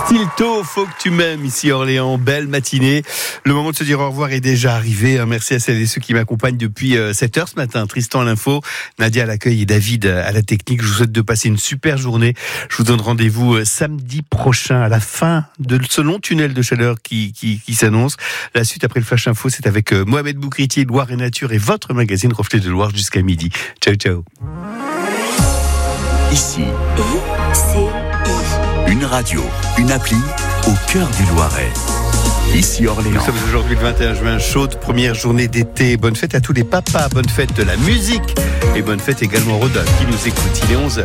Stilto, faut que tu m'aimes ici Orléans, belle matinée. Le moment de se dire au revoir est déjà arrivé. Merci à celles et ceux qui m'accompagnent depuis 7h ce matin. Tristan à l'info, Nadia à l'accueil et David à la technique. Je vous souhaite de passer une super journée. Je vous donne rendez-vous samedi prochain à la fin de ce long tunnel de chaleur qui s'annonce. La suite après le Flash Info, c'est avec Mohamed Boukriti, Loire et Nature et votre magazine Reflet de Loire jusqu'à midi. Ciao, ciao. Ici, une radio, une appli au cœur du Loiret. Ici Orléans. Nous sommes aujourd'hui le 21 juin, chaude première journée d'été. Bonne fête à tous les papas, bonne fête de la musique et bonne fête également à Rodolphe qui nous écoute. Il est 11h.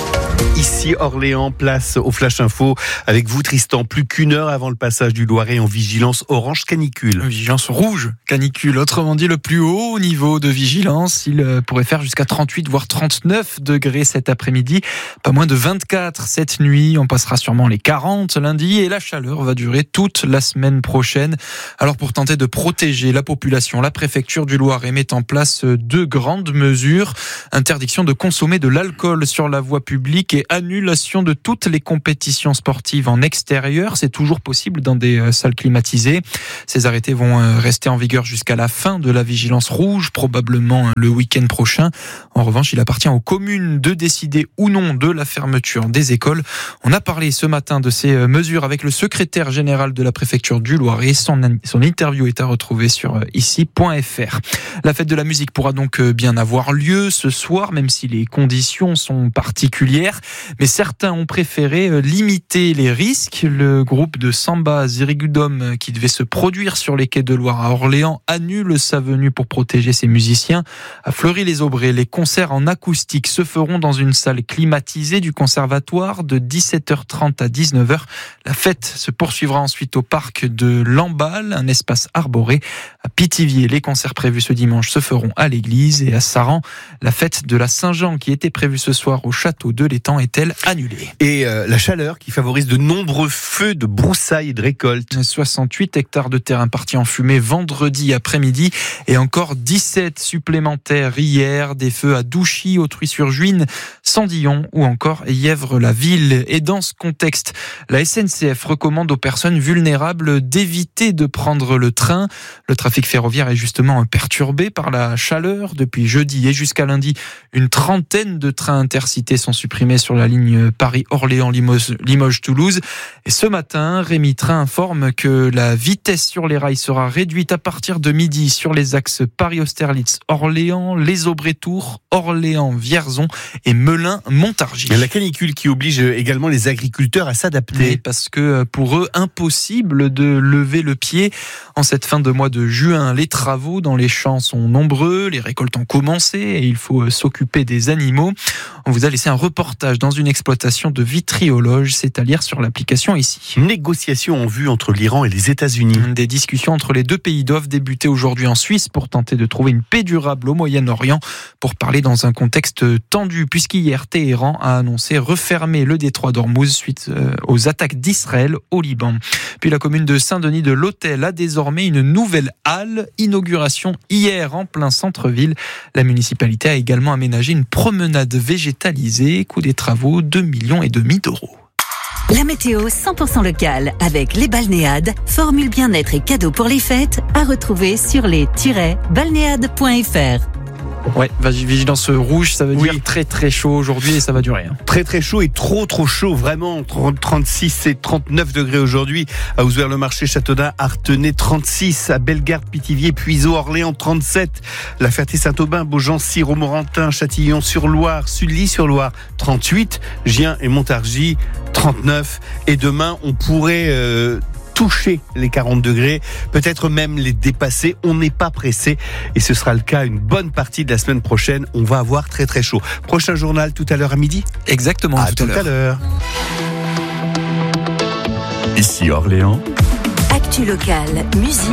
Ici Orléans, place au Flash Info avec vous Tristan, plus qu'une heure avant le passage du Loiret en vigilance orange canicule. Vigilance rouge canicule, autrement dit le plus haut niveau de vigilance. Il pourrait faire jusqu'à 38 voire 39 degrés cet après-midi, pas moins de 24 cette nuit. On passera sûrement les 40 lundi et la chaleur va durer toute la semaine prochaine. Alors pour tenter de protéger la population, la préfecture du Loiret met en place deux grandes mesures. Interdiction de consommer de l'alcool sur la voie publique et annulation de toutes les compétitions sportives en extérieur. C'est toujours possible dans des salles climatisées. Ces arrêtés vont rester en vigueur jusqu'à la fin de la vigilance rouge, probablement le week-end prochain. En revanche, il appartient aux communes de décider ou non de la fermeture des écoles. On a parlé ce matin de ces mesures avec le secrétaire général de la préfecture du Loiret. Son interview est à retrouver sur ici.fr. La fête de la musique pourra donc bien avoir lieu ce soir, même si les conditions sont particulières. Mais certains ont préféré limiter les risques. Le groupe de Samba Zirigudum, qui devait se produire sur les quais de Loire à Orléans, annule sa venue pour protéger ses musiciens. À Fleury-les-Aubrais, les concerts en acoustique se feront dans une salle climatisée du conservatoire de 17h30 à 19h. La fête se poursuivra ensuite au parc de Lamballe, un espace arboré. À Pithiviers, les concerts prévus ce dimanche se feront à l'église. Et à Saran, la fête de la Saint-Jean, qui était prévue ce soir au château de l'Étang, est-elle annulée. Et la chaleur qui favorise de nombreux feux de broussailles et de récoltes. 68 hectares de terrain partis en fumée vendredi après-midi et encore 17 supplémentaires hier. Des feux à Douchy, Autry-sur-Juine, Sandillon ou encore Yèvre-la-Ville. Et dans ce contexte, la SNCF recommande aux personnes vulnérables d'éviter de prendre le train. Le trafic ferroviaire est justement perturbé par la chaleur. Depuis jeudi et jusqu'à lundi, une trentaine de trains intercités sont supprimés sur la ligne Paris-Orléans-Limoges-Toulouse. Et ce matin, Rémi Train informe que la vitesse sur les rails sera réduite à partir de midi sur les axes Paris-Austerlitz-Orléans, Les Aubrais-Tours, Orléans-Vierzon et Melun-Montargis. La canicule qui oblige également les agriculteurs à s'adapter. Oui, parce que pour eux, impossible de lever le pied en cette fin de mois de juin. Les travaux dans les champs sont nombreux, les récoltes ont commencé et il faut s'occuper des animaux. On vous a laissé un reportage dans une exploitation de vitriologe, c'est à lire sur l'application ici. Négociation en vue entre l'Iran et les États-Unis. Des discussions entre les deux pays doivent débuter aujourd'hui en Suisse pour tenter de trouver une paix durable au Moyen-Orient, pour parler dans un contexte tendu, puisqu'hier Téhéran a annoncé refermer le détroit d'Ormuz suite aux attaques d'Israël au Liban. Puis la commune de Saint-Denis de l'Hôtel a désormais une nouvelle halle, inauguration hier en plein centre-ville. La municipalité a également aménagé une promenade végétalisée, coût des travaux 2,5 millions d'euros. La météo 100% locale avec les balnéades, formule bien-être et cadeaux pour les fêtes à retrouver sur les-balnéades.fr. Ouais, vigilance rouge, ça veut dire très très chaud aujourd'hui et ça va durer. Très très chaud et trop chaud, vraiment. 36 et 39 degrés aujourd'hui à Ouzouer-le-Marché, Châteaudun, Artenay 36, à Bellegarde, Pithiviers, Puiseaux, Orléans 37, La Ferté-Saint-Aubin, Beaugency, Romorantin, Châtillon-sur-Loire, Sully-sur-Loire 38, Gien et Montargis 39. Et demain, on pourrait toucher les 40 degrés, peut-être même les dépasser. On n'est pas pressé et ce sera le cas une bonne partie de la semaine prochaine. On va avoir très très chaud. Prochain journal tout à l'heure à midi. Exactement, tout à l'heure. Ici Orléans. Actu locale, musique.